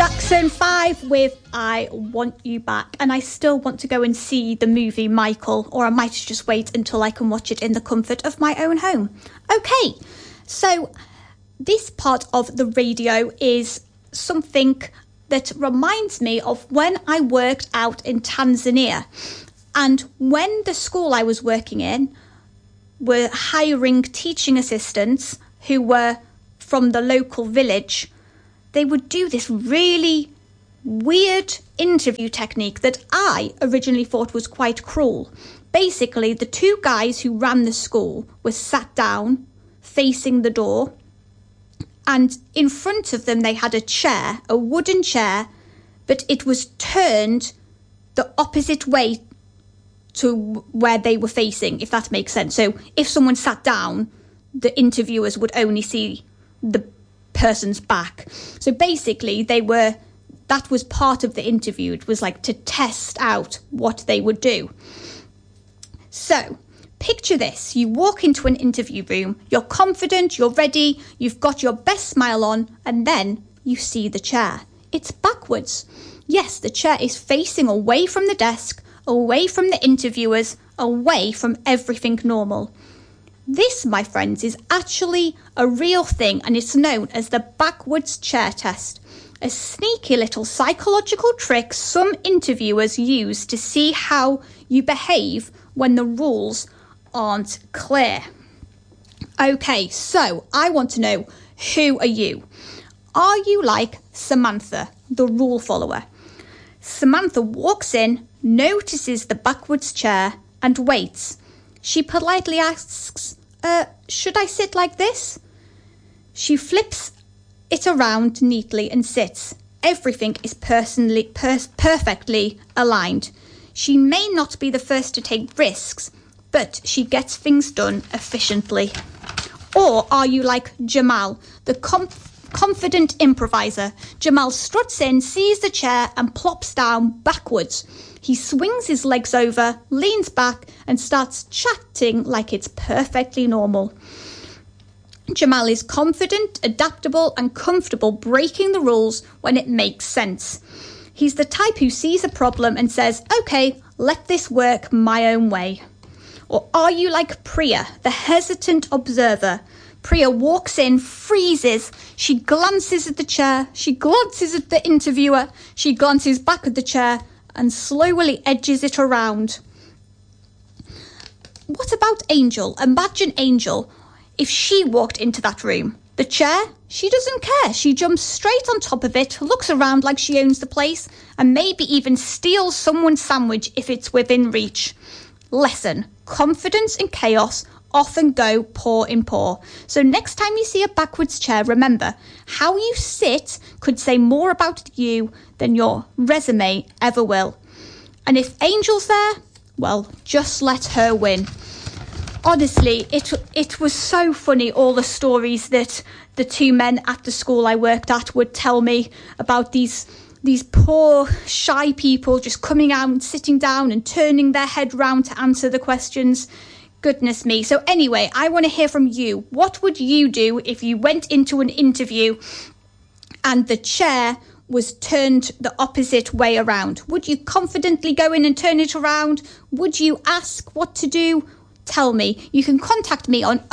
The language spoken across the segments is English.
Jackson 5 with I Want You Back, and I still want to go and see the movie Michael, or I might just wait until I can watch it in the comfort of my own home. Okay, so this part of the radio is something that reminds me of when I worked out in Tanzania, and when the school I was working in were hiring teaching assistants who were from the local village. They would do this really weird interview technique that I originally thought was quite cruel. Basically, the two guys who ran the school were sat down, facing the door, and in front of them they had a chair, a wooden chair, but it was turned the opposite way to where they were facing, if that makes sense. So if someone sat down, the interviewers would only see the person's back. So basically that was part of the interview. It was like to test out what they would do. So picture this: you walk into an interview room, you're confident, you're ready, you've got your best smile on, and then you see the chair. It's backwards. Yes, the chair is facing away from the desk, away from the interviewers, away from everything normal. This, my friends, is actually a real thing, and it's known as the backwards chair test, a sneaky little psychological trick some interviewers use to see how you behave when the rules aren't clear. Okay, so I want to know, who are you? Are you like Samantha, the rule follower? Samantha walks in, notices the backwards chair, and waits. She politely asks, should I sit like this? She flips it around neatly and sits. Everything is perfectly aligned. She may not be the first to take risks, but she gets things done efficiently. Or are you like Jamal, the confident improviser? Jamal struts in, sees the chair, and plops down backwards. He swings his legs over, leans back, and starts chatting like it's perfectly normal. Jamal is confident, adaptable, and comfortable breaking the rules when it makes sense. He's the type who sees a problem and says, okay, let this work my own way. Or are you like Priya, the hesitant observer? Priya walks in, freezes, she glances at the chair, she glances at the interviewer, she glances back at the chair, and slowly edges it around. What about Angel? Imagine Angel if she walked into that room. The chair, she doesn't care. She jumps straight on top of it, looks around like she owns the place, and maybe even steals someone's sandwich if it's within reach. Lesson: confidence and chaos often go paw in paw. So next time you see a backwards chair, remember, how you sit could say more about you than your resume ever will. And if Angel's there, well, just let her win. Honestly, it was so funny, all the stories that the two men at the school I worked at would tell me about these poor, shy people just coming out and sitting down and turning their head round to answer the questions. Goodness me. So anyway, I want to hear from you. What would you do if you went into an interview and the chair was turned the opposite way around? Would you confidently go in and turn it around? Would you ask what to do? Tell me. You can contact me on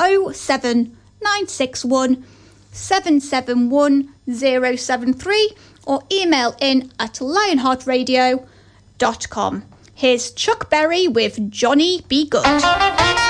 07961 771 073 or email in at lionheartradio.com. Here's Chuck Berry with Johnny Be Good.